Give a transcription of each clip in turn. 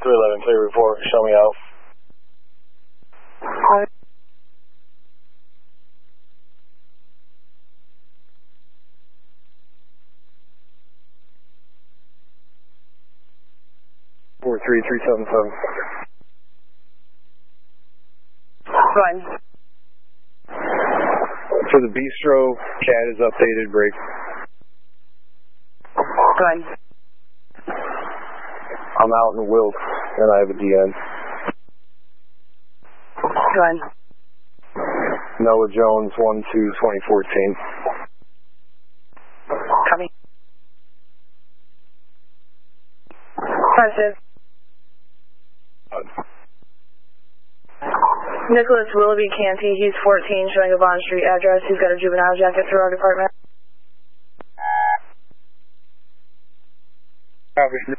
211, clear report. Show me out. 43377. Fine. For the bistro, CAD is updated, break. Fine. I'm out in Wilkes, and I have a DN. Fine. Noah Jones, 1-2-2014. Copy. 5-6. Nicholas Willoughby Canty, he's 14, showing a Bond Street address. He's got a juvenile jacket through our department. Copy.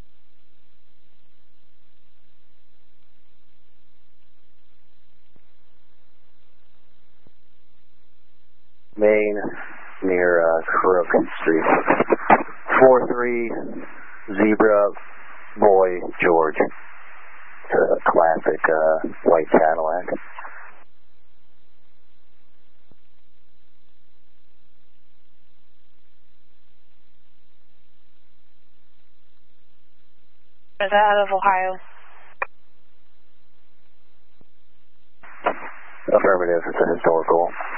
Main, near Crook Street. 4-3, Zebra, Boy, George. It's a classic white Cadillac. Is that out of Ohio? Affirmative, it's a historical.